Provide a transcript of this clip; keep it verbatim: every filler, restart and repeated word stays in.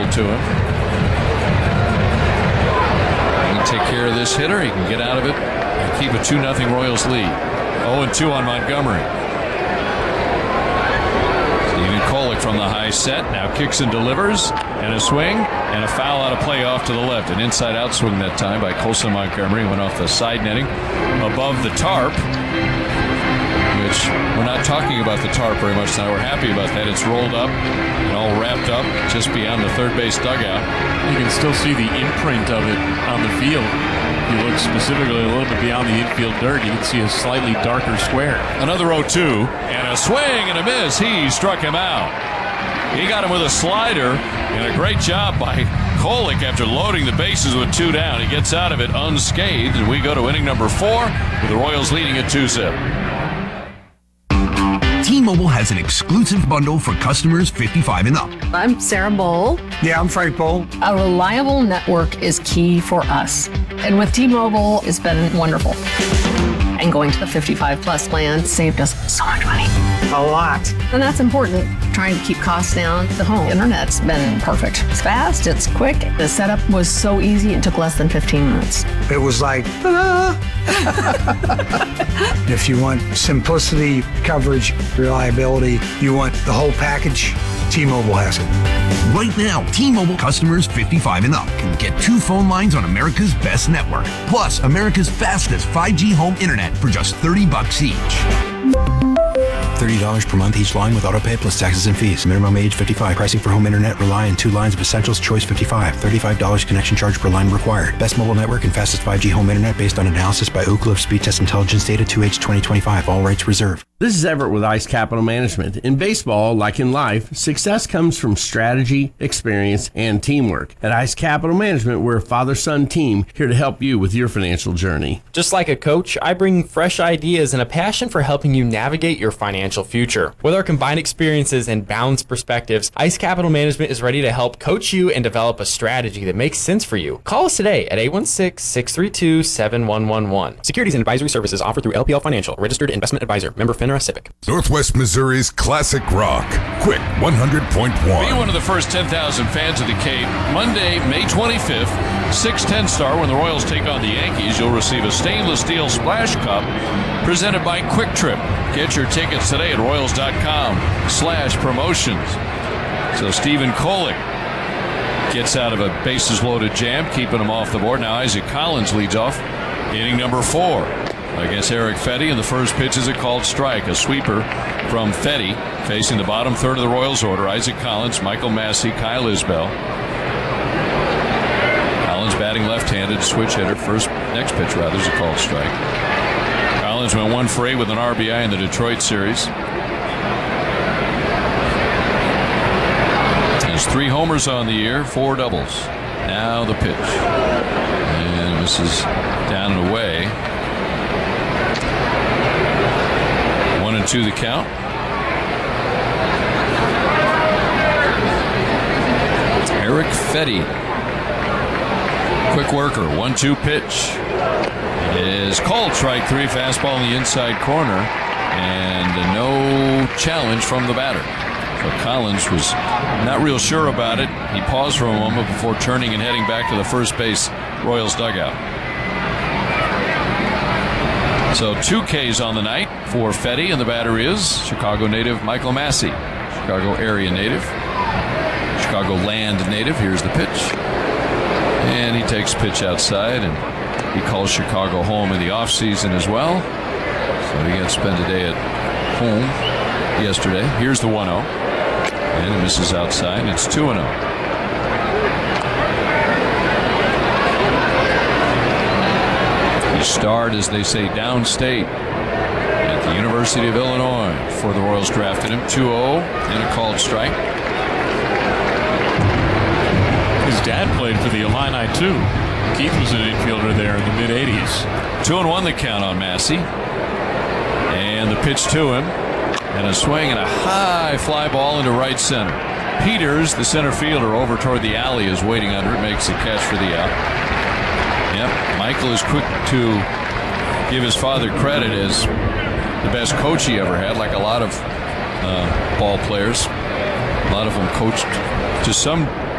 it to him. He can take care of this hitter. He can get out of it and keep a two nothing Royals lead. oh and two on Montgomery. Stephen Kolek from the high set. Now kicks and delivers. And a swing. And a foul out of play off to the left. An inside-out swing that time by Colson Montgomery. Went off the side netting above the tarp. Which we're not talking about the tarp very much now. We're happy about that. It's rolled up and all wrapped up just beyond the third base dugout. You can still see the imprint of it on the field. If you look specifically a little bit beyond the infield dirt, you can see a slightly darker square. Another oh two, and a swing and a miss. He struck him out. He got him with a slider, and a great job by Kolek after loading the bases with two down. He gets out of it unscathed, and we go to inning number four with the Royals leading at two zip. T-Mobile has an exclusive bundle for customers fifty-five and up. I'm Sarah Bowl. Yeah, I'm Frank Bowl. A reliable network is key for us. And with T-Mobile, it's been wonderful. And going to the fifty-five plus plan saved us so much money. A lot. And that's important. Trying to keep costs down. The home internet's been perfect. It's fast, it's quick. The setup was so easy, it took less than fifteen minutes. It was like, ta-da! If you want simplicity, coverage, reliability, you want the whole package, T-Mobile has it. Right now, T-Mobile customers fifty-five and up can get two phone lines on America's best network, plus America's fastest five G home internet for just thirty bucks each. thirty dollars per month each line with autopay plus taxes and fees. Minimum age fifty-five. Pricing for home internet rely on two lines of Essentials Choice fifty-five. thirty-five dollars connection charge per line required. Best mobile network and fastest five G home internet based on analysis by Ookla of Speed Test Intelligence Data two H twenty twenty-five. All rights reserved. This is Everett with Ice Capital Management. In baseball, like in life, success comes from strategy, experience, and teamwork. At Ice Capital Management, we're a father-son team here to help you with your financial journey. Just like a coach, I bring fresh ideas and a passion for helping you navigate your financial future. With our combined experiences and balanced perspectives, Ice Capital Management is ready to help coach you and develop a strategy that makes sense for you. Call us today at eight one six, six three two, seven one one one. Securities and advisory services offered through L P L Financial, registered investment advisor, member FINRA SIPC. Northwest Missouri's classic rock. Quick one hundred point one. Be one of the first ten thousand fans of the Cape. Monday, May twenty-fifth, six ten star, when the Royals take on the Yankees. You'll receive a stainless steel splash cup presented by Quick Trip. Get your tickets today at Royals.com slash promotions. So Stephen Kolek gets out of a bases loaded jam, keeping him off the board. Now Isaac Collins leads off inning number four against Eric Fetty, and the first pitch is a called strike. A sweeper from Fetty facing the bottom third of the Royals order. Isaac Collins, Michael Massey, Kyle Isbell. Collins batting left-handed, switch hitter. First, next pitch rather is a called strike. Collins went one for eight with an R B I in the Detroit series. Has three homers on the year, four doubles. Now the pitch. And this is down and away. One and two the count. Eric Fetty. Quick worker. One two pitch. Is called strike three, fastball in the inside corner, and no challenge from the batter. So Collins was not real sure about it. He paused for a moment before turning and heading back to the first base Royals dugout. So two Ks on the night for Fetty, and the batter is Chicago native Michael Massey. Chicago area native. Chicago land native. Here's the pitch. And he takes pitch outside, and he calls Chicago home in the offseason as well. So he got to spend a day at home yesterday. Here's the one oh. And it misses outside, and it's two oh. He starred, as they say, downstate at the University of Illinois before the Royals drafted him. two oh and a called strike. His dad played for the Illini, too. Keith was an infielder there in the mid-eighties. Two and one the count on Massey. And the pitch to him. And a swing and a high fly ball into right center. Peters, the center fielder, over toward the alley, is waiting under it, makes the catch for the out. Yep, Michael is quick to give his father credit as the best coach he ever had, like a lot of uh, ball players. A lot of them coached to some